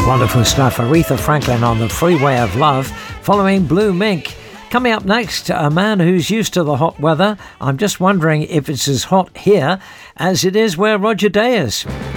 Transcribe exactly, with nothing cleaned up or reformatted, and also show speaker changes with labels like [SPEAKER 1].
[SPEAKER 1] Wonderful stuff. Aretha Franklin on the Freeway of Love, following Blue Mink. Coming up next, a man who's used to the hot weather. I'm just wondering if it's as hot here as it is where Roger Day is.